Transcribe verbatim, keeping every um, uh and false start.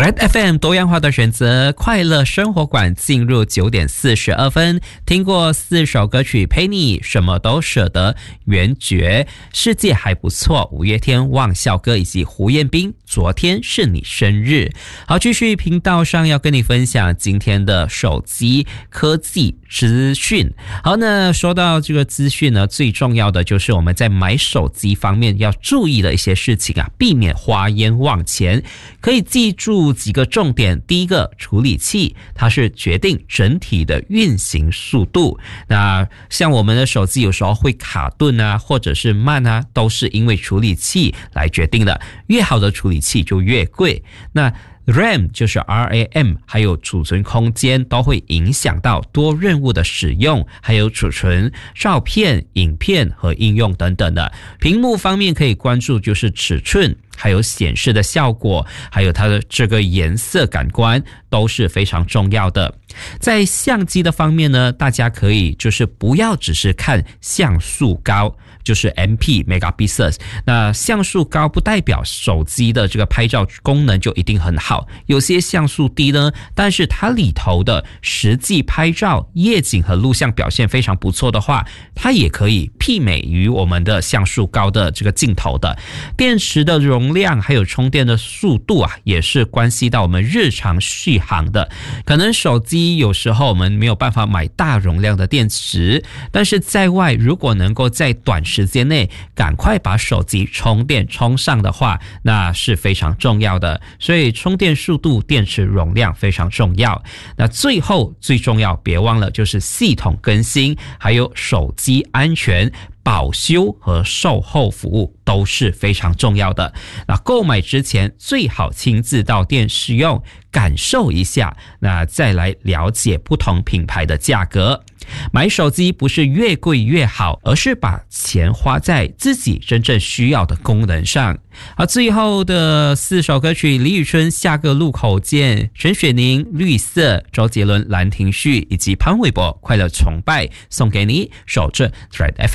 Red F M 多样化的选择，快乐生活馆进入九点四十二分。听过四首歌曲，陪你什么都舍得，圆觉世界还不错，五月天望笑歌以及胡彦斌昨天是你生日。好，继续频道上要跟你分享今天的手机科技资讯。好，那说到这个资讯呢，最重要的就是我们在买手机方面要注意的一些事情啊，避免花冤枉钱。可以记住几个重点。第一个，处理器它是决定整体的运行速度。那像我们的手机有时候会卡顿啊，或者是慢啊，都是因为处理器来决定的。越好的处理器就越贵。那RAM 就是 R A M 还有储存空间都会影响到多任务的使用，还有储存照片、影片和应用等等的。屏幕方面可以关注就是尺寸，还有显示的效果，还有它的这个颜色感官都是非常重要的。在相机的方面呢，大家可以就是不要只是看像素高，就是 M P megapixels。那像素高不代表手机的这个拍照功能就一定很好，有些像素低呢，但是它里头的实际拍照夜景和录像表现非常不错的话，它也可以媲美于我们的像素高的这个镜头的。电池的容量还有充电的速度啊，也是关系到我们日常续航的。可能手机有时候我们没有办法买大容量的电池，但是在外如果能够在短时间内赶快把手机充电充上的话，那是非常重要的。所以充电速度、电池容量非常重要。那最后最重要，别忘了就是系统更新，还有手机安全保修和售后服务都是非常重要的。那购买之前最好亲自到店试用，感受一下，那再来了解不同品牌的价格。买手机不是越贵越好，而是把钱花在自己真正需要的功能上。而最后的四首歌曲，李宇春下个路口见，陈雪凝绿色，周杰伦兰亭序以及潘玮柏快乐崇拜，送给你，守着 Red F M。